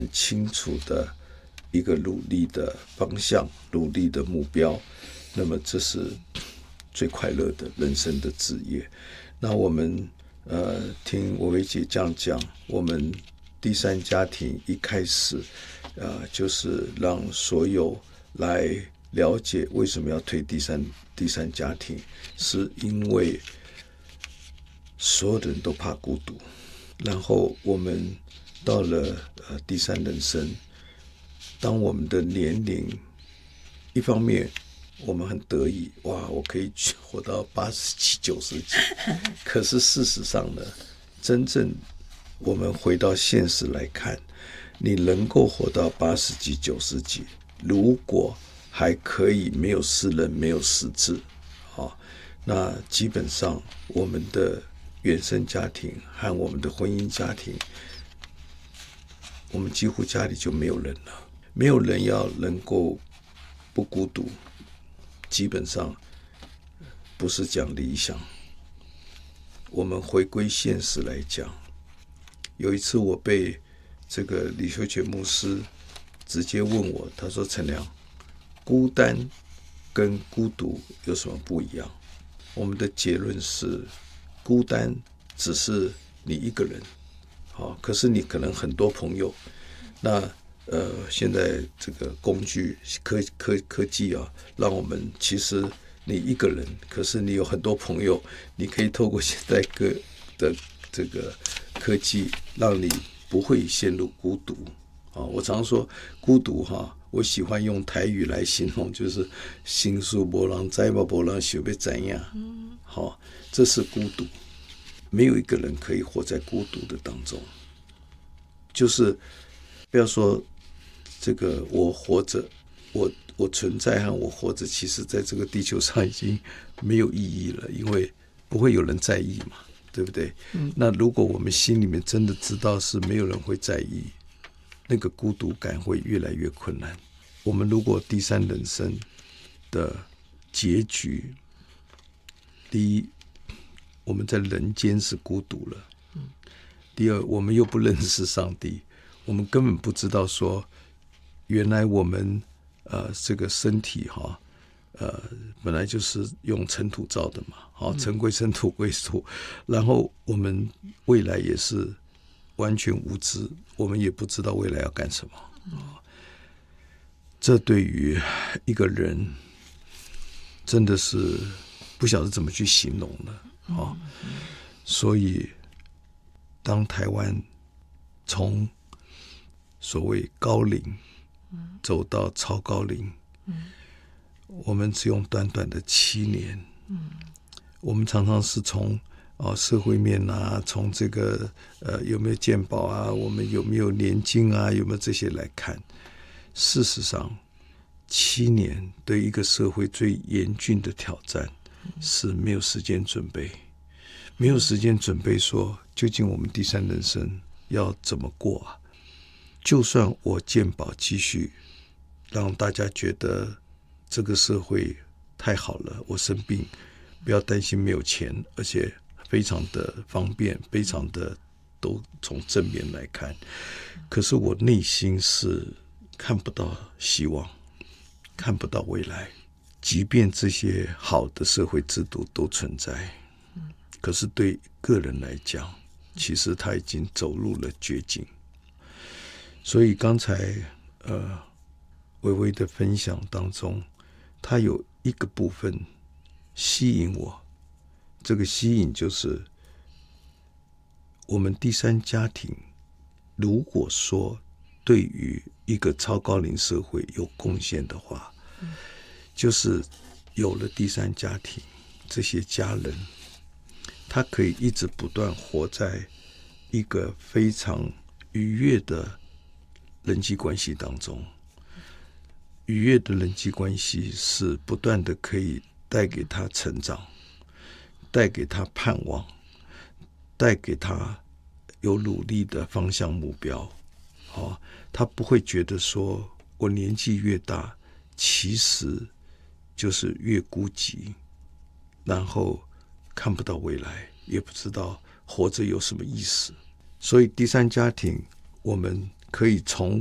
很清楚的一个努力的方向，努力的目标，那么这是最快乐的人生的志业。那我们听薇薇姐这样讲，我们第三家庭一开始就是让所有来了解为什么要推第三家庭，是因为所有的人都怕孤独。然后我们到了第三人生，当我们的年龄一方面我们很得意，哇，我可以活到80几90几，可是事实上呢，真正我们回到现实来看，你能够活到80几90几，如果还可以没有失能没有失智，那基本上我们的原生家庭和我们的婚姻家庭，我们几乎家里就没有人了。没有人要能够不孤独，基本上不是讲理想。我们回归现实来讲，有一次我被这个李修全牧师直接问我，他说：“陈良，孤单跟孤独有什么不一样？”我们的结论是，孤单只是你一个人，可是你可能很多朋友。那现在这个工具科技让我们其实你一个人，可是你有很多朋友，你可以透过现在的这个科技，让你不会陷入孤独。我常说孤独我喜欢用台语来形容，就是心事没人知嘛，没人想要怎样。这是孤独，没有一个人可以活在孤独的当中。就是不要说这个我活着，我存在和我活着，其实在这个地球上已经没有意义了，因为不会有人在意嘛，对不对？那如果我们心里面真的知道是没有人会在意，那个孤独感会越来越困难。我们如果第三人生的结局，第一，我们在人间是孤独了；第二，我们又不认识上帝，我们根本不知道说，原来我们这个身体本来就是用尘土造的嘛，尘归尘，土归土，然后我们未来也是完全无知，我们也不知道未来要干什么。这对于一个人真的是不晓得怎么去形容了。所以当台湾从所谓高龄走到超高龄，我们只用短短的7年，我们常常是从社会面从这个有没有健保我们有没有年金有没有这些来看。事实上7年对一个社会最严峻的挑战是没有时间准备，没有时间准备说究竟我们第三人生要怎么过就算我健保继续让大家觉得这个社会太好了，我生病不要担心没有钱，而且非常的方便，非常的都从正面来看，可是我内心是看不到希望，看不到未来。即便这些好的社会制度都存在，可是对个人来讲，其实他已经走入了绝境。所以刚才微微的分享当中，他有一个部分吸引我，这个吸引就是我们第三家庭如果说对于一个超高龄社会有贡献的话，就是有了第三家庭，这些家人他可以一直不断活在一个非常愉悦的人际关系当中。愉悦的人际关系是不断的可以带给他成长，带给他盼望，带给他有努力的方向目标。他不会觉得说我年纪越大，其实就是越孤寂，然后看不到未来，也不知道活着有什么意思。所以第三家庭我们可以从